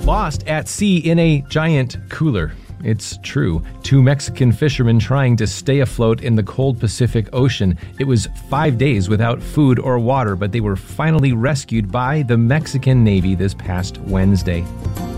Lost at sea in a giant cooler. It's true. Two Mexican fishermen trying to stay afloat in the cold Pacific Ocean. It was 5 days without food or water, but they were finally rescued by the Mexican Navy this past Wednesday.